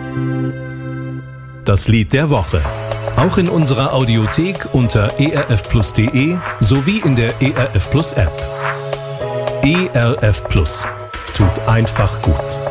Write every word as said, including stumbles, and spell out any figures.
Das Lied der Woche. Auch in unserer Audiothek unter e r f plus punkt d e sowie in der E R F Plus App. E R F Plus. Tut einfach gut.